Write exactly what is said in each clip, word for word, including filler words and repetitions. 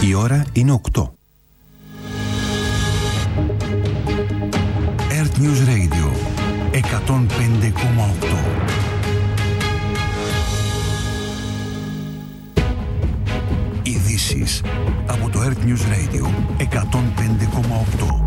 Η ώρα είναι οκτώ. Earth News Radio εκατόν πέντε κόμμα οκτώ. Ειδήσεις από το Earth News Radio εκατόν πέντε κόμμα οκτώ.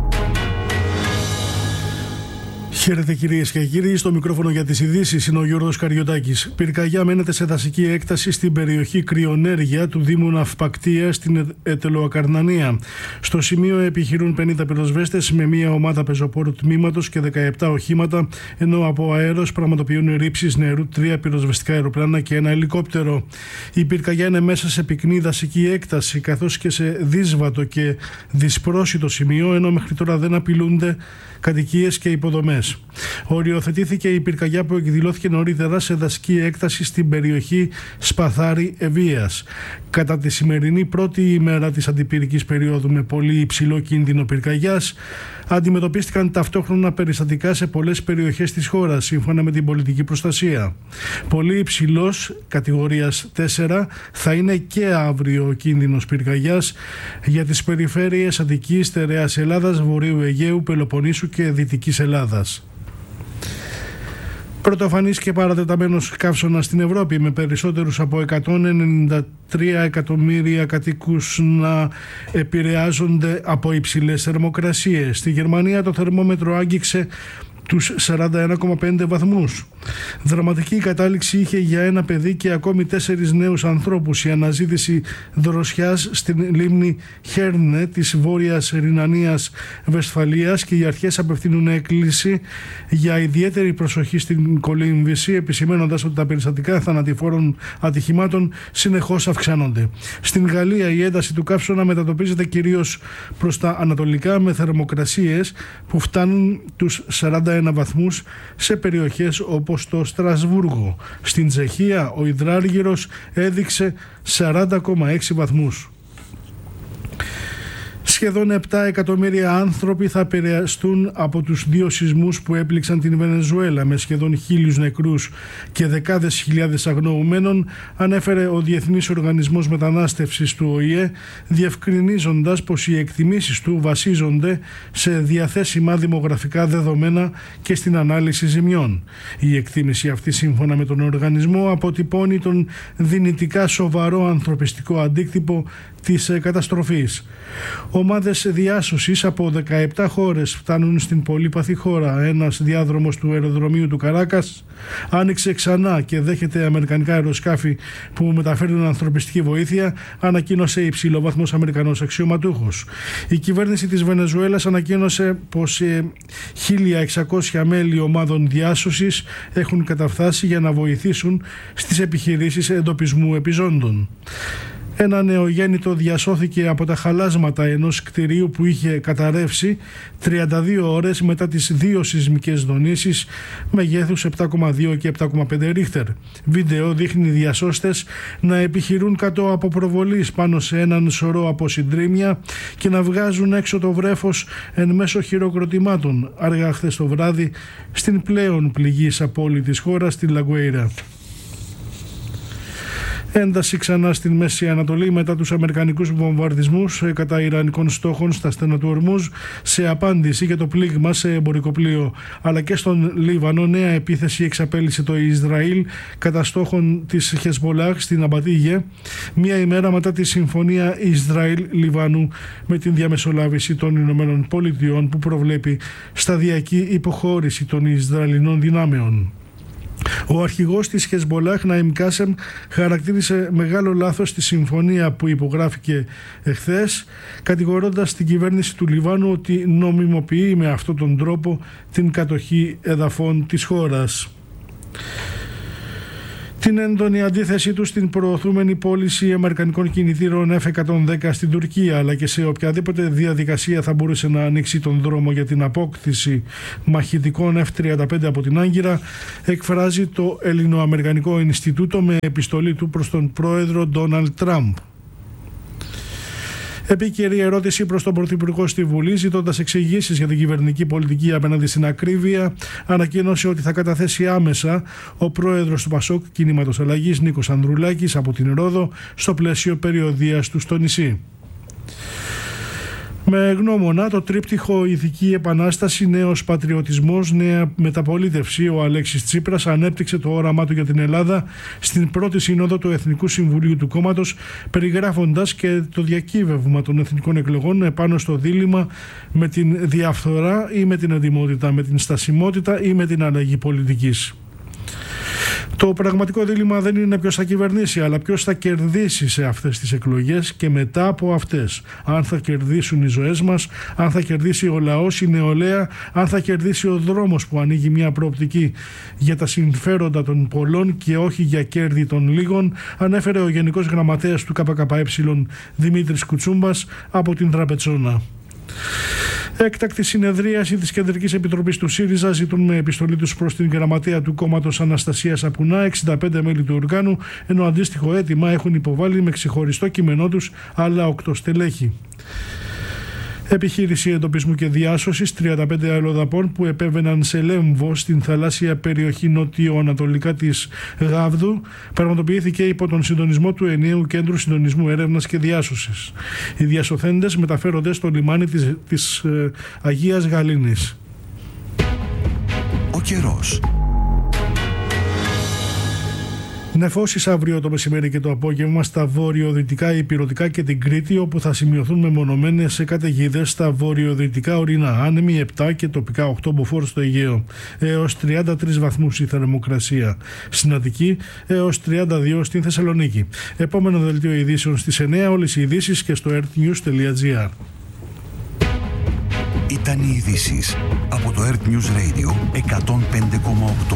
Χαίρετε κυρίες και κύριοι, στο μικρόφωνο για τις ειδήσεις είναι ο Γιώργος Καριωτάκης. Πυρκαγιά μένεται σε δασική έκταση στην περιοχή Κρυονέργεια του Δήμου Ναυπακτία στην Ετελοακαρνανία. Στο σημείο επιχειρούν πενήντα πυροσβέστες με μία ομάδα πεζοπόρου τμήματος και δεκαεπτά οχήματα, ενώ από αέρος πραγματοποιούν ρήψεις νερού τρία πυροσβεστικά αεροπλάνα και ένα ελικόπτερο. Η πυρκαγιά είναι μέσα σε πυκνή δασική έκταση, καθώς και σε δύσβατο και δυσπρόσιτο σημείο, ενώ μέχρι τώρα δεν απειλούνται κατοικίες και υποδομές. Οριοθετήθηκε η πυρκαγιά που εκδηλώθηκε νωρίτερα σε δασική έκταση στην περιοχή Σπαθάρη Ευβοίας. Κατά τη σημερινή πρώτη ημέρα της αντιπυρικής περίοδου με πολύ υψηλό κίνδυνο πυρκαγιάς, αντιμετωπίστηκαν ταυτόχρονα περιστατικά σε πολλές περιοχές της χώρας, σύμφωνα με την πολιτική προστασία. Πολύ υψηλός, κατηγορίας τέσσερα, θα είναι και αύριο ο κίνδυνος πυρκαγιάς για τις περιφέρειες Αττικής, Στερεάς Ελλάδας, Βορείου Αιγαίου, Πελοποννήσου και Δυτικής Ελλάδας. Πρωτοφανής και παρατεταμένος καύσωνας στην Ευρώπη, με περισσότερους από εκατόν ενενήντα τρία εκατομμύρια κατοίκους να επηρεάζονται από υψηλές θερμοκρασίες. Στη Γερμανία το θερμόμετρο άγγιξε τους σαράντα ένα κόμμα πέντε βαθμούς. Δραματική κατάληξη είχε για ένα παιδί και ακόμη τέσσερις νέους ανθρώπους η αναζήτηση δροσιάς στην λίμνη Χέρνε της Βόρειας Ρινανίας Βεσφαλίας, και οι αρχές απευθύνουν έκκληση για ιδιαίτερη προσοχή στην κολύμβηση, επισημένοντας ότι τα περιστατικά θανατηφόρων ατυχημάτων συνεχώς αυξάνονται. Στην Γαλλία η ένταση του καύσωνα μετατοπίζεται κυρίως προς τα ανατολικά, με θερμοκρασίες που φτάνουν τους σαράντα ένα βαθμούς σε περιοχές όπως το Στρασβούργο. Στην Τσεχία ο υδράργυρος έδειξε σαράντα κόμμα έξι βαθμούς. Σχεδόν επτά εκατομμύρια άνθρωποι θα επηρεαστούν από τους δύο σεισμούς που έπληξαν την Βενεζουέλα, με σχεδόν χίλιους νεκρούς και δεκάδες χιλιάδες αγνοουμένων, ανέφερε ο Διεθνής Οργανισμός Μετανάστευσης του Ο Η Ε, διευκρινίζοντας πως οι εκτιμήσεις του βασίζονται σε διαθέσιμα δημογραφικά δεδομένα και στην ανάλυση ζημιών. Η εκτίμηση αυτή, σύμφωνα με τον οργανισμό, αποτυπώνει τον δυνητικά σοβαρό ανθρωπιστικό αντίκτυπο της καταστροφής. Ομάδες διάσωσης από δεκαεπτά χώρες φτάνουν στην πολύπαθη χώρα. Ένας διάδρομος του αεροδρομίου του Καράκας άνοιξε ξανά και δέχεται αμερικανικά αεροσκάφη που μεταφέρουν ανθρωπιστική βοήθεια, ανακοίνωσε υψηλόβαθμος Αμερικανός αξιωματούχος. Η κυβέρνηση της Βενεζουέλας ανακοίνωσε πως χίλια εξακόσια μέλη ομάδων διάσωσης έχουν καταφθάσει για να βοηθήσουν στις επιχειρήσεις εντοπισμού επιζώντων. Ένα νεογέννητο διασώθηκε από τα χαλάσματα ενός κτηρίου που είχε καταρρεύσει τριάντα δύο ώρες μετά τις δύο σεισμικές δονήσεις μεγέθους επτά κόμμα δύο και επτά κόμμα πέντε ρίχτερ. Βίντεο δείχνει διασώστες να επιχειρούν κάτω από προβολής πάνω σε έναν σωρό από συντρίμμια και να βγάζουν έξω το βρέφος εν μέσω χειροκροτημάτων, αργά χθες το βράδυ στην πλέον πληγής πόλη της χώρας, τη Λαγκουέιρα. Ένταση ξανά στην Μέση Ανατολή μετά τους αμερικανικούς βομβαρδισμούς κατά ιρανικών στόχων στα στενά του Ορμούζ, σε απάντηση για το πλήγμα σε εμπορικό πλοίο. Αλλά και στον Λίβανο νέα επίθεση εξαπέλυσε το Ισραήλ κατά στόχων της Χεσμολάχ στην Αμπατίγε, μία ημέρα μετά τη συμφωνία Ισραήλ-Λιβανού με την διαμεσολάβηση των Ηνωμένων Πολιτειών, που προβλέπει σταδιακή υποχώρηση των Ισραηλινών δυνάμεων. Ο αρχηγός της Χεσμολάχ, Ναΐμ Κάσεμ, χαρακτήρισε μεγάλο λάθος τη συμφωνία που υπογράφηκε εχθές, κατηγορώντας την κυβέρνηση του Λιβάνου ότι νομιμοποιεί με αυτόν τον τρόπο την κατοχή εδαφών της χώρας. Την έντονη αντίθεσή του στην προωθούμενη πώληση αμερικανικών κινητήρων εφ εκατόν δέκα στην Τουρκία, αλλά και σε οποιαδήποτε διαδικασία θα μπορούσε να ανοίξει τον δρόμο για την απόκτηση μαχητικών εφ τριάντα πέντε από την Άγκυρα, εκφράζει το Ελληνοαμερικανικό Ινστιτούτο με επιστολή του προς τον πρόεδρο Ντόναλντ Τραμπ. Επίκαιρη ερώτηση προς τον Πρωθυπουργό στη Βουλή, ζητώντας εξηγήσεις για την κυβερνητική πολιτική απέναντι στην ακρίβεια, ανακοίνωσε ότι θα καταθέσει άμεσα ο πρόεδρος του Πασόκ Κινήματος Αλλαγής Νίκος Ανδρουλάκης από την Ρόδο στο πλαίσιο περιοδείας του στο νησί. Με γνώμονα το τρίπτυχο Ηθική Επανάσταση, Νέος Πατριωτισμός, Νέα Μεταπολίτευση, ο Αλέξης Τσίπρας ανέπτυξε το όραμά του για την Ελλάδα στην πρώτη σύνοδο του Εθνικού Συμβουλίου του κόμματος, περιγράφοντας και το διακύβευμα των εθνικών εκλογών επάνω στο δίλημμα με την διαφθορά ή με την εντιμότητα, με την στασιμότητα ή με την αλλαγή πολιτικής. Το πραγματικό δίλημμα δεν είναι ποιος θα κυβερνήσει, αλλά ποιος θα κερδίσει σε αυτές τις εκλογές και μετά από αυτές. Αν θα κερδίσουν οι ζωές μας, αν θα κερδίσει ο λαός, η νεολαία, αν θα κερδίσει ο δρόμος που ανοίγει μια προοπτική για τα συμφέροντα των πολλών και όχι για κέρδη των λίγων, ανέφερε ο Γενικός Γραμματέας του ΚΚΕ Δημήτρης Κουτσούμπας από την Τραπετσόνα. Έκτακτη συνεδρίαση της Κεντρικής Επιτροπής του ΣΥΡΙΖΑ ζητούν με επιστολή τους προς την γραμματέα του κόμματος Αναστασία Σαπουνά εξήντα πέντε μέλη του οργάνου, ενώ αντίστοιχο αίτημα έχουν υποβάλει με ξεχωριστό κείμενό τους άλλα οκτώ στελέχη. Επιχείρηση εντοπισμού και διάσωσης τριάντα πέντε αλλοδαπών που επέβαιναν σε Λέμβο στην θαλάσσια περιοχή νοτιοανατολικά της Γάβδου πραγματοποιήθηκε υπό τον συντονισμό του Ενιαίου Κέντρου Συντονισμού Έρευνας και Διάσωσης. Οι διασωθέντες μεταφέρονται στο λιμάνι της, της ε, Αγίας Γαλήνης. Ο καιρός. Νεφώσεις αύριο το μεσημέρι και το απόγευμα στα βόρειο-δυτικά, ηπειρωτικά και την Κρήτη, όπου θα σημειωθούν μεμονωμένες καταιγίδες στα βόρειο-δυτικά ορεινά. Άνεμοι επτά και τοπικά οκτώ μποφόρ στο Αιγαίο. Έως τριάντα τρεις βαθμούς η θερμοκρασία στην Αττική, έως τριάντα δύο στην Θεσσαλονίκη. Επόμενο δελτίο ειδήσεων στις εννιά, όλες οι ειδήσεις και στο earthnews τελεία gr. Ήταν οι ειδήσεις από το Earth News Radio εκατόν πέντε κόμμα οκτώ.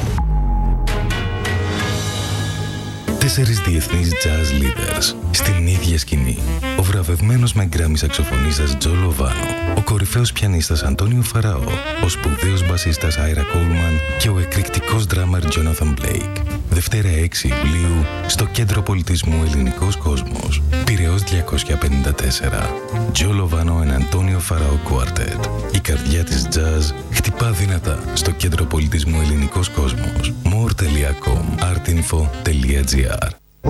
Τέσσερις διεθνείς jazz leaders στην ίδια σκηνή. Ο βραβευμένος με γκράμι σαξοφωνίστας Τζο Λοβάνο, ο κορυφαίος πιανίστας Αντώνιο Φαραώ, ο σπουδαίος μπασίστας Άιρα Κόλμαν και ο εκρηκτικός ντράμαρ Τζόναθαν Μπλέικ. Δευτέρα έξι Ιουλίου στο Κέντρο Πολιτισμού Ελληνικός Κόσμος. Πειραιώς διακόσια πενήντα τέσσερα. Τζο Λοβάνο and Αντώνιο Φαραώ Quartet. Η καρδιά της jazz χτυπά δυνατά στο Κέντρο Πολιτισμού Ελληνικός Κόσμος. more τελεία com artinfo τελεία gr.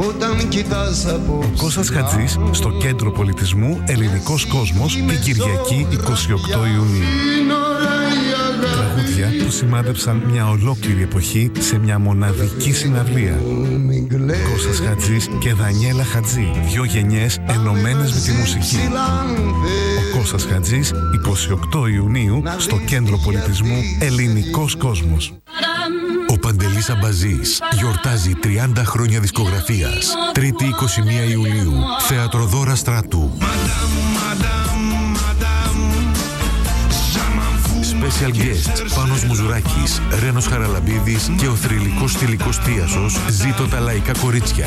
Κώστας Χατζής στο Κέντρο Πολιτισμού Ελληνικός Κόσμος την Κυριακή εικοστή ογδόη Ιουνίου. Τραγούδια που σημάδεψαν μια ολόκληρη εποχή σε μια μοναδική συναυλία. Κώστας Χατζής και Δανιέλα Χατζή, δύο γενιές ενωμένες με τη μουσική. Ο Κώστας Χατζής, εικοστή ογδόη Ιουνίου στο Κέντρο Πολιτισμού Ελληνικός Κόσμος. Ο Παντελής Αμπαζής γιορτάζει τριάντα χρόνια δισκογραφίας. Τρίτη εικοστή πρώτη Ιουλίου, Θέατρο Δώρα Στράτου. Special guests Πάνος Μουζουράκης, Ρένος Χαραλαμπίδης και ο θρυλικός στυλικός Τρίασος Ζήτω τα λαϊκά κορίτσια.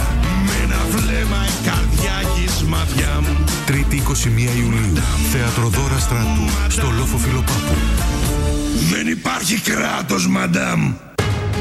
Τρίτη εικοστή πρώτη Ιουλίου, Θέατρο Δώρα Στράτου, στο Λόφο Φιλοπάπου. Δεν υπάρχει κράτος, μαντάμ.